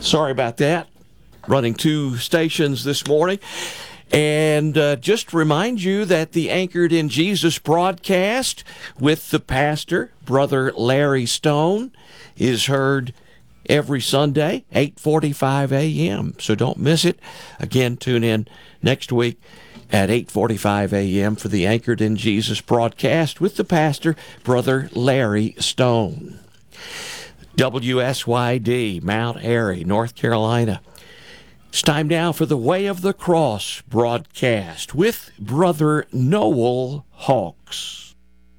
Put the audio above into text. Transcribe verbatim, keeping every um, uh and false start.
Sorry about that. Running two stations this morning. And uh, just remind you that the Anchored in Jesus broadcast with the pastor, Brother Larry Stone, is heard every Sunday, eight forty-five a.m. So don't miss it. Again, tune in next week at eight forty-five a.m. for the Anchored in Jesus broadcast with the pastor, Brother Larry Stone. W S Y D, Mount Airy, North Carolina. It's time now for the Way of the Cross broadcast with Brother Noel Hawks.